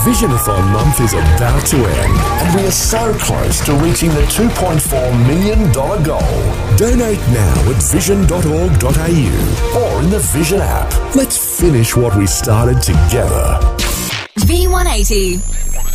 Visionathon month is about to end, and we are so close to reaching the $2.4 million goal. Donate now at vision.org.au or in the Vision app. Let's finish what we started together. V180.